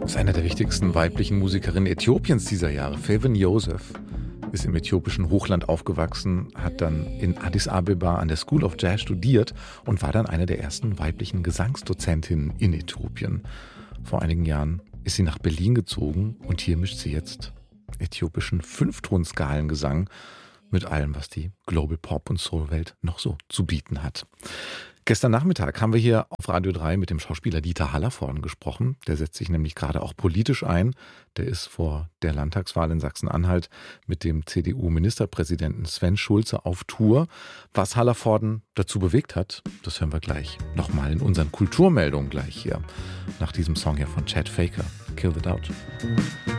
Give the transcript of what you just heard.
Das ist eine der wichtigsten weiblichen Musikerinnen Äthiopiens dieser Jahre. Favourine Joseph ist im äthiopischen Hochland aufgewachsen, hat dann in Addis Abeba an der School of Jazz studiert und war dann eine der ersten weiblichen Gesangsdozentinnen in Äthiopien. Vor einigen Jahren ist sie nach Berlin gezogen und hier mischt sie jetzt äthiopischen Fünftonskalengesang mit allem, was die Global Pop- und Soul-Welt noch so zu bieten hat. Gestern Nachmittag haben wir hier auf Radio 3 mit dem Schauspieler Dieter Hallervorden gesprochen. Der setzt sich nämlich gerade auch politisch ein. Der ist vor der Landtagswahl in Sachsen-Anhalt mit dem CDU-Ministerpräsidenten Sven Schulze auf Tour. Was Hallervorden dazu bewegt hat, das hören wir gleich nochmal in unseren Kulturmeldungen gleich hier. Nach diesem Song hier von Chad Faker, Kill the Doubt.